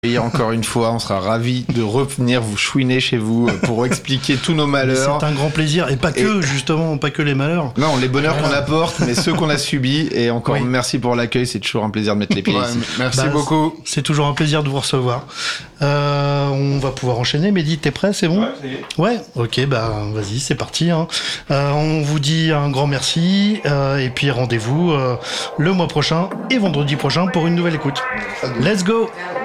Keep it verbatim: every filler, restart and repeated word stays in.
Et encore une fois, on sera ravis de revenir vous chouiner chez vous pour expliquer tous nos malheurs. C'est un grand plaisir, et pas que, et... justement, pas que les malheurs. Non, les bonheurs voilà. qu'on apporte, mais ceux qu'on a subis. Et encore oui. merci pour l'accueil, c'est toujours un plaisir de mettre les pieds ouais, ici. Merci bah, beaucoup. C'est toujours un plaisir de vous recevoir. Euh, on va pouvoir enchaîner. Mehdi, t'es prêt, c'est bon ? Ouais, c'est... ouais, ok, bah vas-y, c'est parti. Hein. Euh, on vous dit un grand merci, euh, et puis rendez-vous euh, le mois prochain et vendredi prochain pour une nouvelle écoute. Let's go!